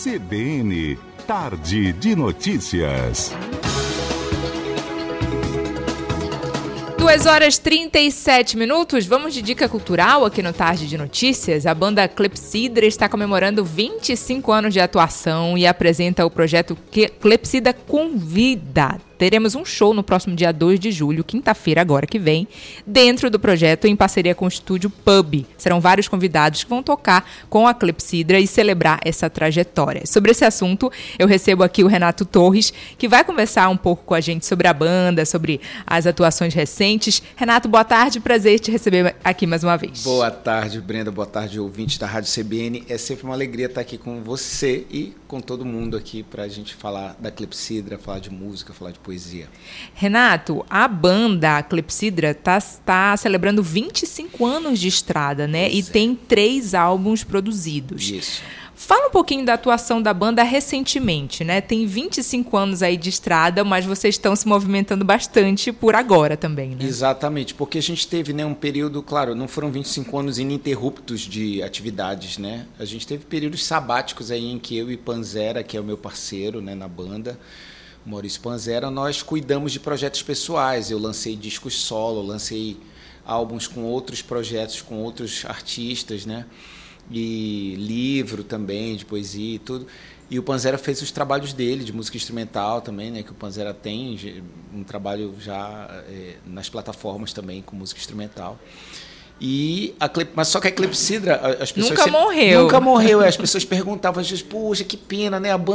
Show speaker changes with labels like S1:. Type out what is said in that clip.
S1: CBN, Tarde de Notícias.
S2: 2h37. Vamos de dica cultural aqui no Tarde de Notícias. A banda Clepsidra está comemorando 25 anos de atuação e apresenta o projeto Clepsidra Convida. Teremos um show no próximo dia 2 de julho, quinta-feira agora que vem, dentro do projeto em parceria com o Estúdio Pub. Serão vários convidados que vão tocar com a Clepsidra e celebrar essa trajetória. Sobre esse assunto, eu recebo aqui o Renato Torres, que vai conversar um pouco com a gente sobre a banda, sobre as atuações recentes. Renato, boa tarde, prazer te receber aqui mais uma vez.
S3: Boa tarde, Brenda, boa tarde, ouvintes da Rádio CBN. É sempre uma alegria estar aqui com você e com todo mundo aqui para a gente falar da Clepsidra, falar de música, falar de poesia.
S2: Renato, a banda Clepsidra está celebrando 25 anos de estrada, né? E tem 3 álbuns produzidos.
S3: Isso.
S2: Fala um pouquinho da atuação da banda recentemente, né? Tem 25 anos aí de estrada, mas vocês estão se movimentando bastante por agora também, né?
S3: Exatamente, porque a gente teve, né, um período, claro, não foram 25 anos ininterruptos de atividades, né? A gente teve períodos sabáticos aí em que eu e Panzera, que é o meu parceiro, né, na banda, Maurício Panzera, nós cuidamos de projetos pessoais. Eu lancei discos solo, lancei álbuns com outros projetos, com outros artistas, né? E livro também, de poesia e tudo. E o Panzera fez os trabalhos dele, de música instrumental também, né? Que o Panzera tem um trabalho já nas plataformas também, com música instrumental. Mas só que a Clepsidra, as pessoas...
S2: Nunca morreu.
S3: As pessoas perguntavam, às vezes, puxa, que pena, né? A banda